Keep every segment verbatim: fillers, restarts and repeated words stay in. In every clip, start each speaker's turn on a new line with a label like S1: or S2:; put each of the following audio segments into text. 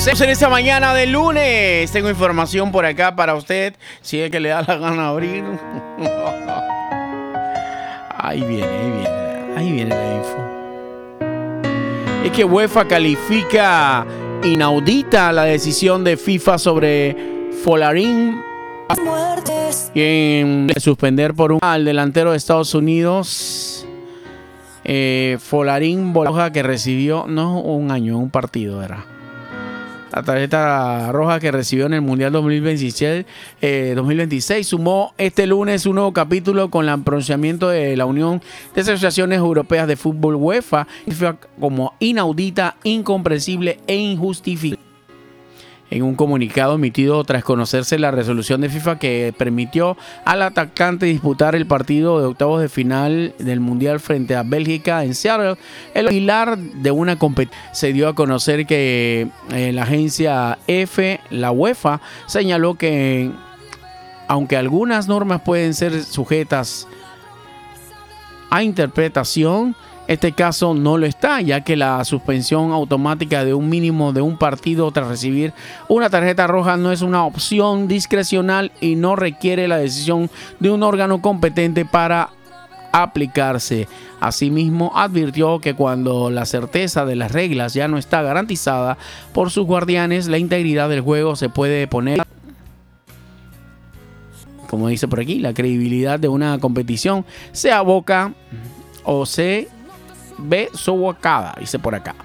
S1: En esta mañana de lunes tengo información por acá para usted, si es que le da la gana abrir. Ahí viene, ahí viene, ahí viene la info. Es que UEFA califica inaudita la decisión de FIFA sobre Folarin en suspender por un al delantero de Estados Unidos. Eh, Folarin Bolaja, que recibió no un año, un partido era. La tarjeta roja que recibió en el Mundial dos mil veintiséis, eh, dos mil veintiséis sumó este lunes un nuevo capítulo con el pronunciamiento de la Unión de Asociaciones Europeas de Fútbol UEFA como inaudita, incomprensible e injustificada. En un comunicado emitido tras conocerse la resolución de FIFA que permitió al atacante disputar el partido de octavos de final del Mundial frente a Bélgica en Seattle, el pilar de una competencia, se dio a conocer que eh, la agencia F, la UEFA, señaló que aunque algunas normas pueden ser sujetas a interpretación, este caso no lo está, ya que la suspensión automática de un mínimo de un partido tras recibir una tarjeta roja no es una opción discrecional y no requiere la decisión de un órgano competente para aplicarse. Asimismo, advirtió que cuando la certeza de las reglas ya no está garantizada por sus guardianes, la integridad del juego se puede poner, como dice por aquí, la credibilidad de una competición se aboca o se ve sofocada, dice por acá.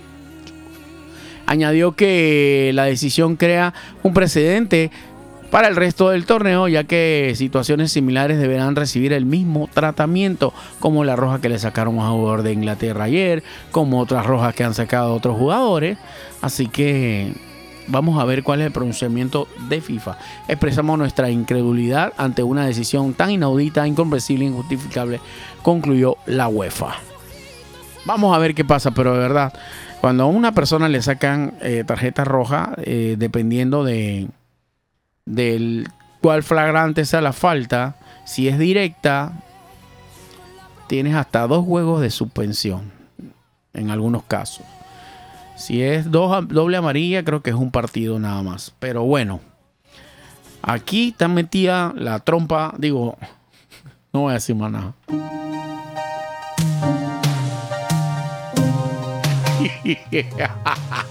S1: Añadió que la decisión crea un precedente para el resto del torneo, ya que situaciones similares deberán recibir el mismo tratamiento, como la roja que le sacaron a un jugador de Inglaterra ayer, como otras rojas que han sacado a otros jugadores. Así que vamos a ver cuál es el pronunciamiento de FIFA. Expresamos nuestra incredulidad ante una decisión tan inaudita, incomprensible e injustificable, concluyó la UEFA. Vamos a ver qué pasa, pero de verdad, cuando a una persona le sacan eh, tarjeta roja, eh, dependiendo de del cuál flagrante sea la falta, si es directa, tienes hasta dos juegos de suspensión en algunos casos. Si es dos, doble amarilla, creo que es un partido nada más. Pero bueno, aquí está metida la trompa, digo, no voy a decir más nada.